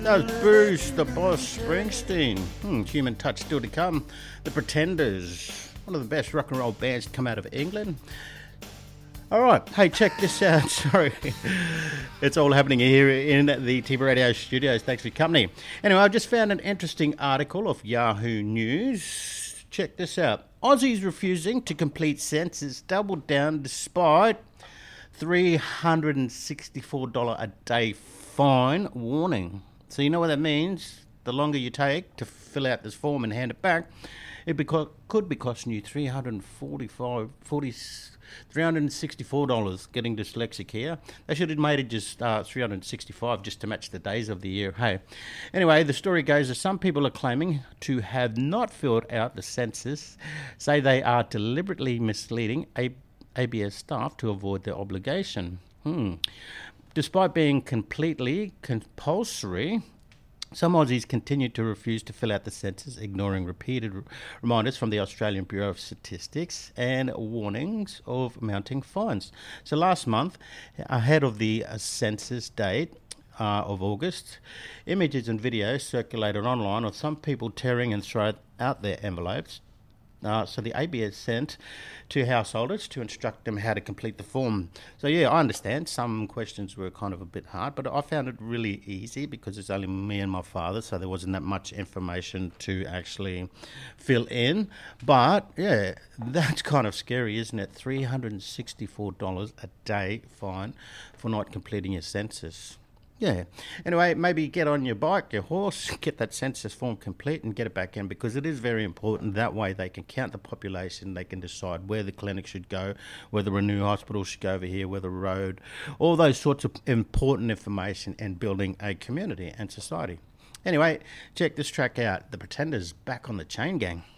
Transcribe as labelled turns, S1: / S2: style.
S1: That was Bruce, the Boss Springsteen. Human Touch still to come. The Pretenders, one of the best rock and roll bands to come out of England. All right, hey, check this out. Sorry, it's all happening here in the TV Radio studios. Thanks for your company. Anyway, I just found an interesting article of Yahoo News. Check this out. Aussies refusing to complete census doubled down despite $364 a day fine warning. So you know what that means? The longer you take to fill out this form and hand it back, it could be costing you $364 getting dyslexic here. They should have made it just $365 just to match the days of the year. Hey, anyway, the story goes that some people are claiming to have not filled out the census, say they are deliberately misleading ABS staff to avoid their obligation. Despite being completely compulsory, some Aussies continue to refuse to fill out the census, ignoring repeated reminders from the Australian Bureau of Statistics and warnings of mounting fines. So last month, ahead of the census date of August, images and videos circulated online of some people tearing and throwing out their envelopes. So the ABS sent to householders to instruct them how to complete the form. So yeah, I understand some questions were kind of a bit hard, but I found it really easy because it's only me and my father, so there wasn't that much information to actually fill in. But yeah, that's kind of scary, isn't it? $364 a day fine for not completing your census. Yeah. Anyway, maybe get on your bike, your horse, get that census form complete and get it back in, because it is very important. That way they can count the population, they can decide where the clinic should go, whether a new hospital should go over here, whether a road, all those sorts of important information in building a community and society. Anyway, check this track out. The Pretenders, back on the chain gang.